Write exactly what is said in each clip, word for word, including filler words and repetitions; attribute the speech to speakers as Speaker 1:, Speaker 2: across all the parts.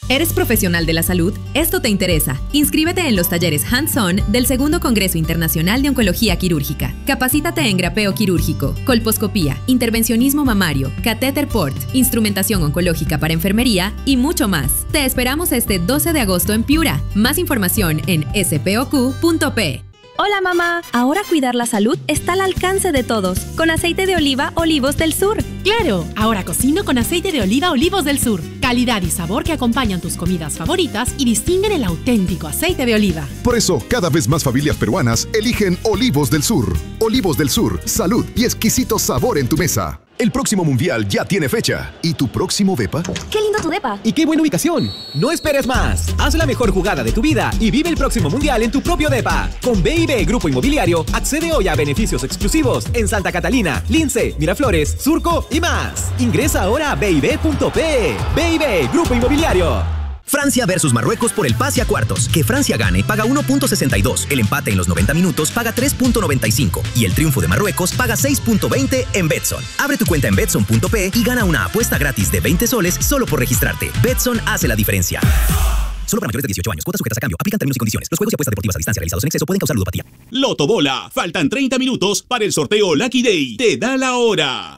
Speaker 1: ¿Eres profesional de la salud? Esto te interesa. Inscríbete en los talleres Hands-On del segundo Congreso Internacional de Oncología Quirúrgica. Capacítate en grapeo quirúrgico, colposcopía, intervencionismo mamario, catéter port, instrumentación oncológica para enfermería y mucho más. Te esperamos este doce de agosto en Piura. Más información en s p o q punto p.
Speaker 2: Hola mamá, ahora cuidar la salud está al alcance de todos, con aceite de oliva Olivos del Sur.
Speaker 3: ¡Claro! Ahora cocino con aceite de oliva Olivos del Sur. Calidad y sabor que acompañan tus comidas favoritas y distinguen el auténtico aceite de oliva.
Speaker 4: Por eso, cada vez más familias peruanas eligen Olivos del Sur. Olivos del Sur, salud y exquisito sabor en tu mesa. El próximo mundial ya tiene fecha. ¿Y tu próximo depa?
Speaker 5: ¡Qué lindo tu depa!
Speaker 6: ¡Y qué buena ubicación! No esperes más. Haz la mejor jugada de tu vida y vive el próximo mundial en tu propio depa. Con B I B Grupo Inmobiliario, accede hoy a beneficios exclusivos en Santa Catalina, Lince, Miraflores, Surco y más. Ingresa ahora a b i b punto p. B I B Grupo Inmobiliario.
Speaker 7: Francia versus Marruecos por el pase a cuartos. Que Francia gane paga uno punto sesenta y dos, el empate en los noventa minutos paga tres punto noventa y cinco y el triunfo de Marruecos paga seis punto veinte en Betson. Abre tu cuenta en betson punto p y gana una apuesta gratis de veinte soles solo por registrarte. Betson hace la diferencia. Solo para mayores de dieciocho años. Cuotas sujetas a cambio. Aplican términos y condiciones. Los juegos y apuestas deportivas a distancia realizados en exceso pueden causar ludopatía.
Speaker 8: Loto Bola. Faltan treinta minutos para el sorteo Lucky Day. Te da la hora.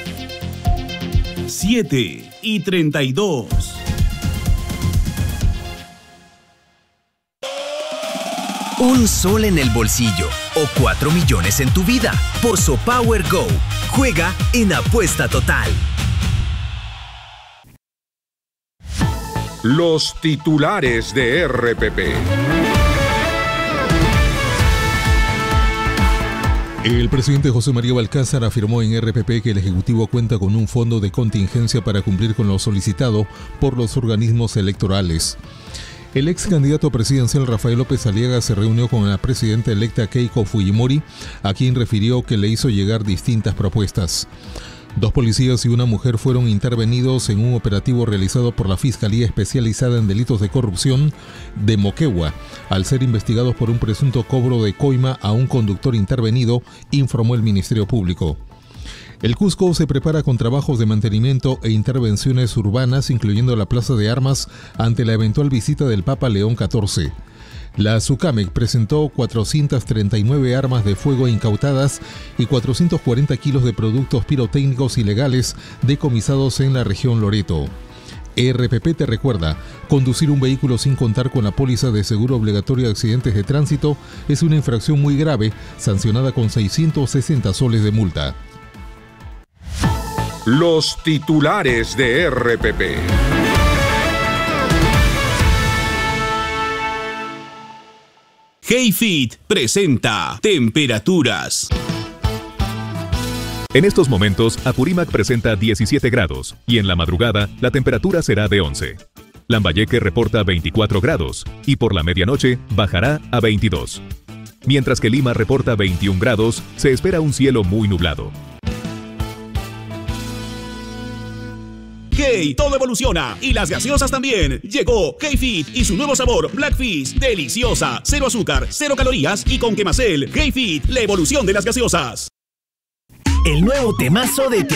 Speaker 8: siete y treinta y dos.
Speaker 7: Un sol en el bolsillo o cuatro millones en tu vida. Pozo Power Go. Juega en Apuesta Total.
Speaker 9: Los titulares de R P P.
Speaker 10: El presidente José María Balcázar afirmó en R P P que el Ejecutivo cuenta con un fondo de contingencia para cumplir con lo solicitado por los organismos electorales. El ex candidato presidencial Rafael López Aliaga se reunió con la presidenta electa Keiko Fujimori, a quien refirió que le hizo llegar distintas propuestas. Dos policías y una mujer fueron intervenidos en un operativo realizado por la Fiscalía Especializada en Delitos de Corrupción de Moquegua, al ser investigados por un presunto cobro de coima a un conductor intervenido, informó el Ministerio Público. El Cusco se prepara con trabajos de mantenimiento e intervenciones urbanas, incluyendo la Plaza de Armas, ante la eventual visita del Papa León catorce. La SUCAMEC presentó cuatrocientas treinta y nueve armas de fuego incautadas y cuatrocientos cuarenta kilos de productos pirotécnicos ilegales decomisados en la región Loreto. R P P te recuerda, conducir un vehículo sin contar con la póliza de seguro obligatorio de accidentes de tránsito es una infracción muy grave, sancionada con seiscientos sesenta soles de multa.
Speaker 9: Los titulares de R P P.
Speaker 8: HeyFit presenta temperaturas.
Speaker 11: En estos momentos, Apurímac presenta diecisiete grados y en la madrugada la temperatura será de once. Lambayeque reporta veinticuatro grados y por la medianoche bajará a veintidós. Mientras que Lima reporta veintiún grados, se espera un cielo muy nublado.
Speaker 8: Hey, todo evoluciona y las gaseosas también. Llegó HeyFit y su nuevo sabor Black Fizz, deliciosa, cero azúcar, cero calorías y con quemacel. HeyFit, la evolución de las gaseosas.
Speaker 7: El nuevo temazo de